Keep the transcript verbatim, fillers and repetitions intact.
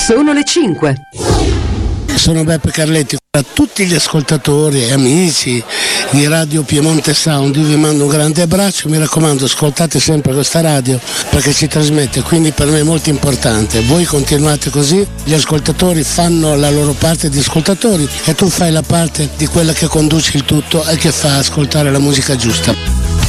Sono le cinque. Sono Beppe Carletti. A tutti gli ascoltatori e amici di Radio Piemonte Sound io vi mando un grande abbraccio. Mi raccomando, ascoltate sempre questa radio perché ci trasmette, quindi per me è molto importante. Voi continuate così, gli ascoltatori fanno la loro parte di ascoltatori e tu fai la parte di quella che conduce il tutto e che fa ascoltare la musica giusta.